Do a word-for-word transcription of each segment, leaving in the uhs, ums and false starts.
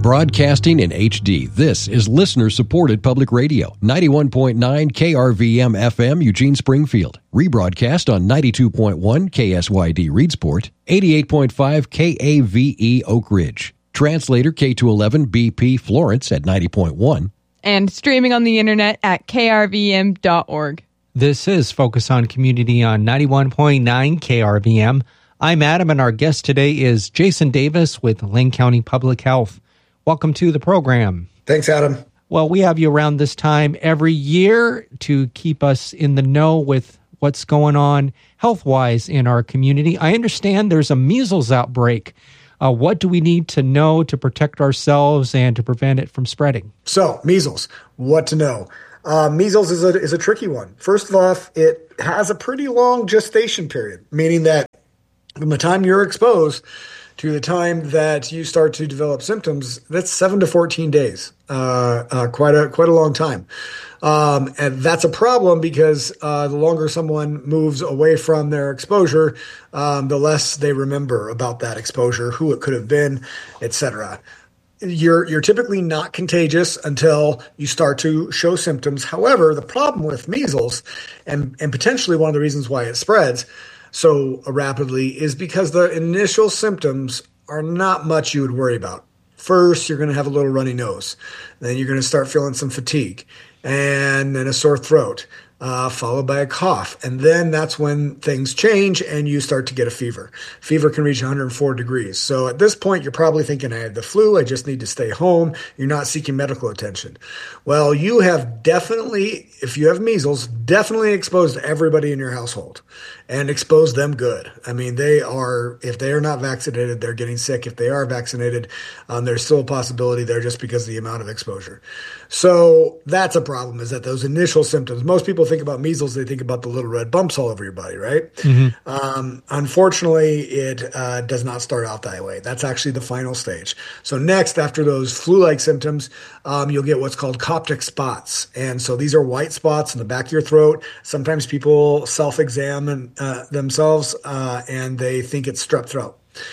Broadcasting in H D, this is listener-supported public radio, ninety-one point nine K R V M F M, Eugene Springfield. Rebroadcast on ninety-two point one K S Y D Reedsport, eighty-eight point five K A V E Oak Ridge. Translator K two eleven B P Florence at ninety point one. And streaming on the internet at K R V M dot org. This is Focus on Community on ninety-one point nine K R V M. I'm Adam, and our guest today is Jason Davis with Lane County Public Health. Welcome to the program. Thanks, Adam. Well, we have you around this time every year to keep us in the know with what's going on health-wise in our community. I understand there's a measles outbreak. Uh, what do we need to know to protect ourselves and to prevent it from spreading? So, measles, what to know? Uh, measles is a, is a tricky one. First off, it has a pretty long gestation period, meaning that from the time you're exposed to the time that you start to develop symptoms, that's seven to fourteen days, uh, uh, quite a quite a long time. Um, and that's a problem because uh, the longer someone moves away from their exposure, um, the less they remember about that exposure, who it could have been, et cetera. You're you're typically not contagious until you start to show symptoms. However, the problem with measles, and, and potentially one of the reasons why it spreads so rapidly, is because the initial symptoms are not much you would worry about. First, you're going to have a little runny nose. Then you're going to start feeling some fatigue and then a sore throat, uh, followed by a cough. And then that's when things change and you start to get a fever. Fever can reach one hundred four degrees. So at this point, you're probably thinking, I had the flu, I just need to stay home. You're not seeking medical attention. Well, you have definitely, if you have measles, definitely exposed everybody in your household. And expose them good. I mean, they are, if they are not vaccinated, they're getting sick. If they are vaccinated, um, there's still a possibility there just because of the amount of exposure. So that's a problem, is that those initial symptoms, most people think about measles, they think about the little red bumps all over your body, right? Mm-hmm. Um, unfortunately, it uh, does not start out that way. That's actually the final stage. So next, after those flu-like symptoms, um, you'll get what's called coptic spots. And so these are white spots in the back of your throat. Sometimes people self-examine Uh, themselves, uh, and they think it's strep throat,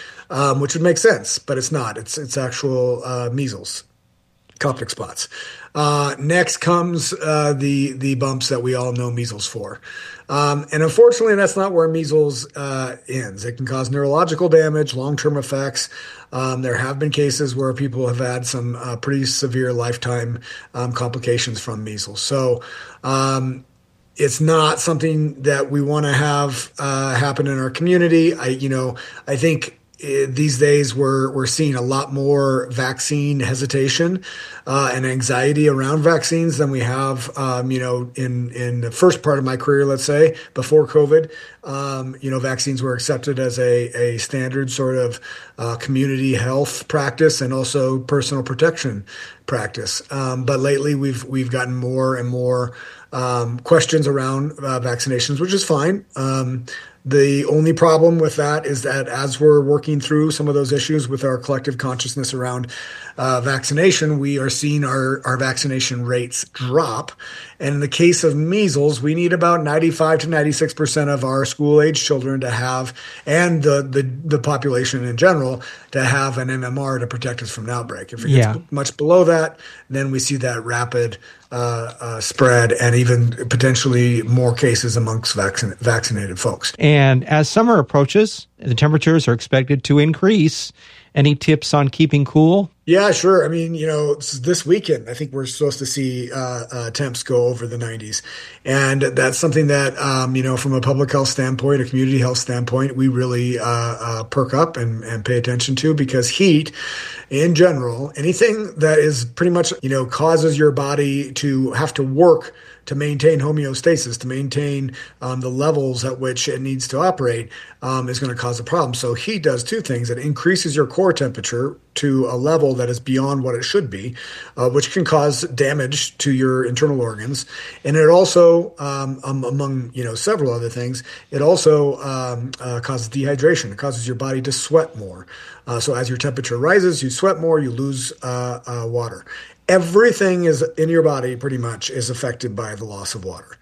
um, which would make sense, but it's not. It's it's actual uh, measles, coptic spots. Uh, next comes uh, the the bumps that we all know measles for, um, and unfortunately, that's not where measles uh, ends. It can cause neurological damage, long term effects. Um, there have been cases where people have had some uh, pretty severe lifetime um, complications from measles. So. Um, It's not something that we want to have uh, happen in our community. I, you know, I think uh, these days we're we're seeing a lot more vaccine hesitation uh, and anxiety around vaccines than we have, um, you know, in in the first part of my career. Let's say before COVID, um, you know, vaccines were accepted as a a standard sort of uh, community health practice and also personal protection practice. Um, but lately, we've we've gotten more and more. Um, questions around uh, vaccinations, which is fine. Um, the only problem with that is that as we're working through some of those issues with our collective consciousness around uh, vaccination, we are seeing our, our vaccination rates drop. And in the case of measles, we need about ninety-five to ninety-six percent of our school-age children to have, and the, the, the population in general, to have an M M R to protect us from an outbreak. If it gets yeah. much below that, then we see that rapid uh, uh, spread and even potentially more cases amongst vaccin- vaccinated folks. And as summer approaches, the temperatures are expected to increase. Any tips on keeping cool? Yeah, sure. I mean, you know, this weekend, I think we're supposed to see uh, uh, temps go over the nineties. And that's something that, um, you know, from a public health standpoint, a community health standpoint, we really uh, uh, perk up and, and pay attention to, because heat in general, anything that is pretty much, you know, causes your body to have to work to maintain homeostasis, to maintain um, the levels at which it needs to operate, um, is going to cause a problem. So heat does two things. It increases your core temperature to a level that is beyond what it should be, uh, which can cause damage to your internal organs. And it also, um, um, among you know several other things, it also um, uh, causes dehydration. It causes your body to sweat more. Uh, so as your temperature rises, you sweat more, you lose uh, uh, water. Everything is in your body pretty much is affected by the loss of water.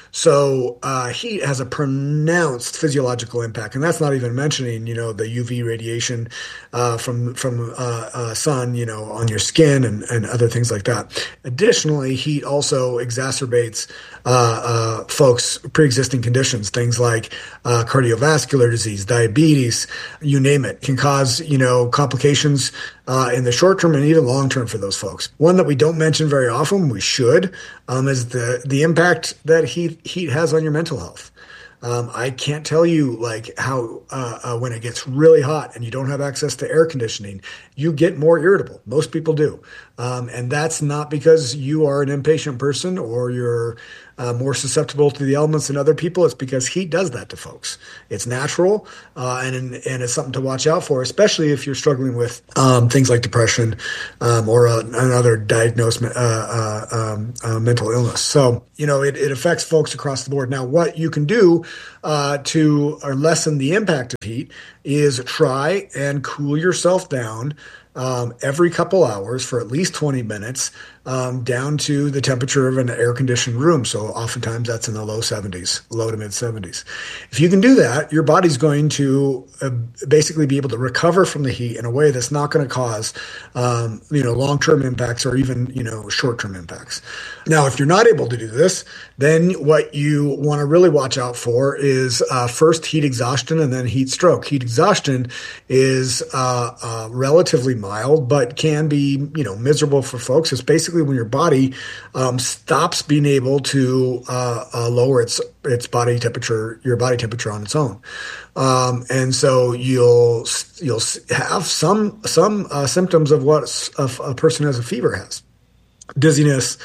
So uh, heat has a pronounced physiological impact, and that's not even mentioning, you know, the U V radiation uh, from from uh, uh, uh, sun, you know, on your skin and, and other things like that. Additionally, heat also exacerbates uh, uh, folks' pre-existing conditions, things like uh, cardiovascular disease, diabetes, you name it, can cause, you know, complications uh, in the short term and even long term for those folks. One that we don't mention very often, we should, um, is the, the impact that heat, heat has on your mental health. Um, I can't tell you like how uh, uh, when it gets really hot and you don't have access to air conditioning, you get more irritable. Most people do. Um, and that's not because you are an impatient person or you're uh, more susceptible to the elements than other people. It's because heat does that to folks. It's natural, uh, and and it's something to watch out for, especially if you're struggling with um, things like depression um, or uh, another diagnosed uh, uh, um, uh, mental illness. So, you know, it, it affects folks across the board. Now, what you can do uh, to or lessen the impact of heat is try and cool yourself down Um, every couple hours for at least twenty minutes um, down to the temperature of an air-conditioned room. So oftentimes that's in the low seventies, low to mid-seventies. If you can do that, your body's going to uh, basically be able to recover from the heat in a way that's not going to cause um, you know, long-term impacts or even, you know, short-term impacts. Now, if you're not able to do this, then what you want to really watch out for is uh, first heat exhaustion and then heat stroke. Heat exhaustion is uh, uh, relatively mild, but can be, you know, miserable for folks. It's basically when your body um, stops being able to uh, uh, lower its its body temperature, your body temperature on its own, um, and so you'll you'll have some some uh, symptoms of what a, a person who has a fever has: dizziness,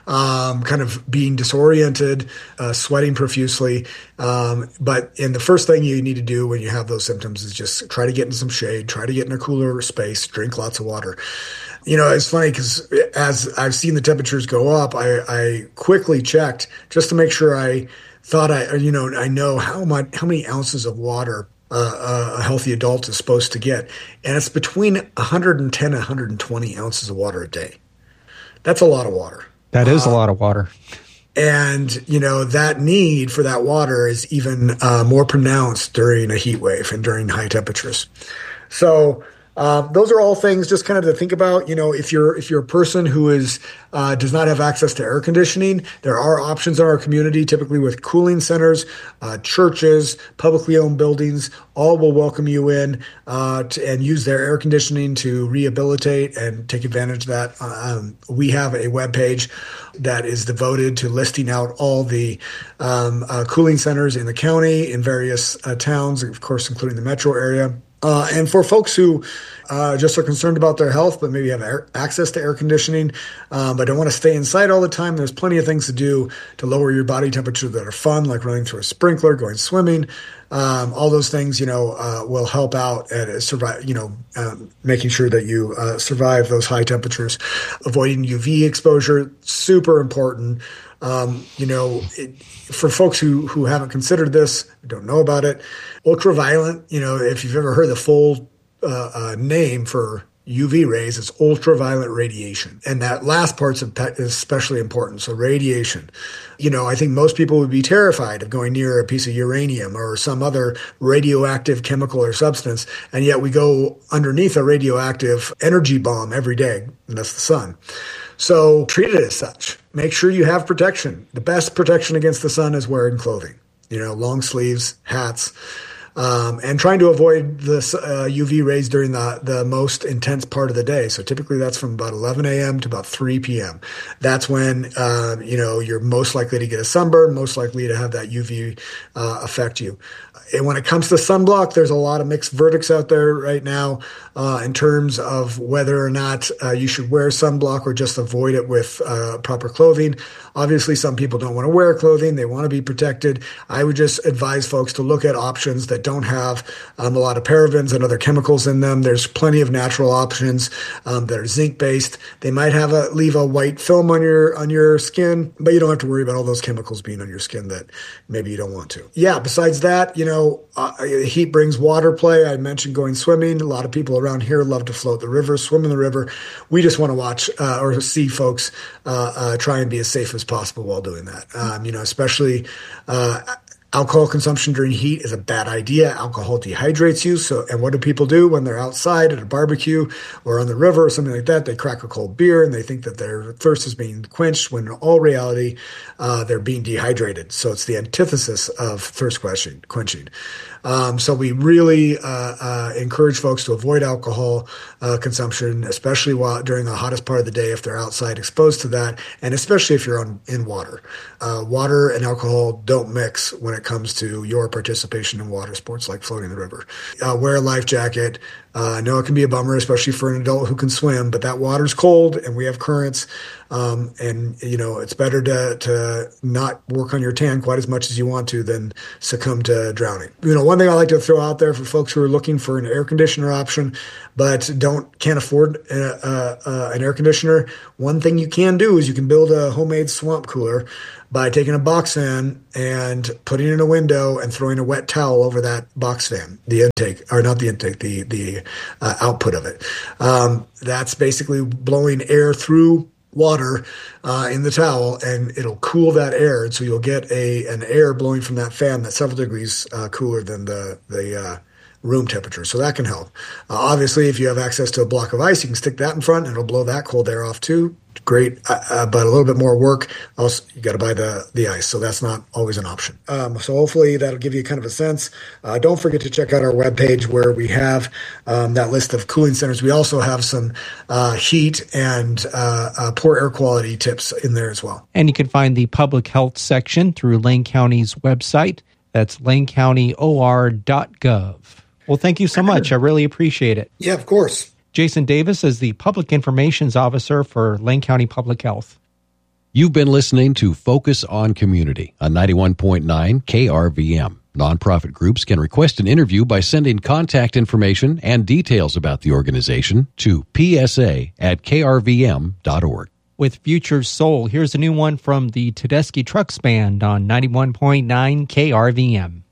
um, kind of being disoriented, uh, sweating profusely. Um, but, and the first thing you need to do when you have those symptoms is just try to get in some shade, try to get in a cooler space, drink lots of water. You know, it's funny because as I've seen the temperatures go up, I, I quickly checked just to make sure I thought I, you know, I know how much, how many ounces of water Uh, a healthy adult is supposed to get. And it's between one hundred ten and one hundred twenty ounces of water a day. That's a lot of water. That is uh, a lot of water. And, you know, that need for that water is even uh, more pronounced during a heat wave and during high temperatures. So uh, those are all things just kind of to think about. You know, if you're if you're a person who is uh, does not have access to air conditioning, there are options in our community, typically with cooling centers, uh, churches, publicly owned buildings. All will welcome you in uh, to, and use their air conditioning to rehabilitate and take advantage of that. Um, we have a webpage that is devoted to listing out all the um, uh, cooling centers in the county, in various uh, towns, of course, including the metro area. Uh, and for folks who uh, just are concerned about their health, but maybe have air, access to air conditioning, um, but don't want to stay inside all the time, there's plenty of things to do to lower your body temperature that are fun, like running through a sprinkler, going swimming. Um, all those things, you know, uh, will help out at survive, you know, um, making sure that you uh, survive those high temperatures. Avoiding U V exposure, super important. Um, you know, it, for folks who, who haven't considered this, don't know about it, ultraviolet, you know, if you've ever heard the full uh, uh, name for U V rays, it's ultraviolet radiation. And that last part's especially important. So radiation, you know, I think most people would be terrified of going near a piece of uranium or some other radioactive chemical or substance. And yet we go underneath a radioactive energy bomb every day, and that's the sun. So treat it as such. Make sure you have protection. The best protection against the sun is wearing clothing, you know, long sleeves, hats, um, and trying to avoid the uh, U V rays during the, the most intense part of the day. So typically that's from about eleven a.m. to about three p.m. That's when, uh, you know, you're most likely to get a sunburn, most likely to have that U V uh, affect you. And when it comes to sunblock, there's a lot of mixed verdicts out there right now uh, in terms of whether or not uh, you should wear sunblock or just avoid it with uh, proper clothing. Obviously, some people don't want to wear clothing. They want to be protected. I would just advise folks to look at options that don't have um, a lot of parabens and other chemicals in them. There's plenty of natural options um, that are zinc-based. They might have a leave a white film on your on your skin, but you don't have to worry about all those chemicals being on your skin that maybe you don't want to. Yeah, besides that, you know, uh, heat brings water play. I mentioned going swimming. A lot of people around here love to float the river, swim in the river. We just want to watch uh, or see folks uh, uh, try and be as safe as possible while doing that. Um, you know, especially uh, Alcohol consumption during heat is a bad idea. Alcohol dehydrates you. So, and what do people do when they're outside at a barbecue or on the river or something like that? They crack a cold beer and they think that their thirst is being quenched, when in all reality, uh, they're being dehydrated. So it's the antithesis of thirst quenching. quenching. Um, so we really uh, uh, encourage folks to avoid alcohol uh, consumption, especially while during the hottest part of the day if they're outside exposed to that, and especially if you're on, in water. Uh, water and alcohol don't mix when it comes to your participation in water sports like floating the river. Uh, wear a life jacket. Uh, I know it can be a bummer, especially for an adult who can swim, but that water's cold and we have currents. Um, and, you know, it's better to, to not work on your tan quite as much as you want to than succumb to drowning. You know, one thing I like to throw out there for folks who are looking for an air conditioner option, but don't, can't afford a, a, a, an air conditioner. One thing you can do is you can build a homemade swamp cooler by taking a box fan and putting it in a window and throwing a wet towel over that box fan, the intake, or not the intake, the, the uh, output of it. Um, that's basically blowing air through water uh, in the towel, and it'll cool that air. And so you'll get a an air blowing from that fan that's several degrees uh, cooler than the, the uh, room temperature. So that can help. Uh, obviously, if you have access to a block of ice, you can stick that in front and it'll blow that cold air off too. Great, uh, uh, but a little bit more work. Also, you got to buy the, the ice, so that's not always an option. Um, so hopefully that'll give you kind of a sense. Uh, don't forget to check out our webpage where we have um, that list of cooling centers. We also have some uh, heat and uh, uh, poor air quality tips in there as well. And you can find the public health section through Lane County's website. That's lane county o r dot gov. Well, thank you so much. I really appreciate it. Yeah, of course. Jason Davis is the Public Informations Officer for Lane County Public Health. You've been listening to Focus on Community on ninety-one point nine K R V M. Nonprofit groups can request an interview by sending contact information and details about the organization to p s a at k r v m dot org. With Future Soul, here's a new one from the Tedeschi Trucks Band on ninety-one point nine K R V M.